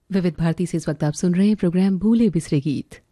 विविध भारती से इस वक्त आप सुन रहे हैं प्रोग्राम भूले बिसरे गीत।